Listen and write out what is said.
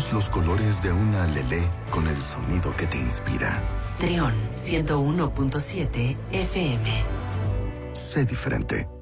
Vivamos los colores de una Lelé con el sonido que te inspira. Trión 101.7 FM. Sé diferente.